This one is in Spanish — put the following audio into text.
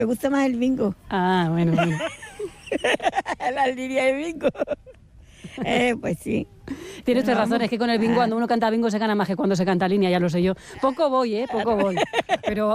Me gusta más el bingo. Ah, bueno. La línea de bingo. Pues sí. Tienes razón, es que con el bingo, cuando uno canta bingo se gana más que cuando se canta línea, ya lo sé yo. Poco voy, pero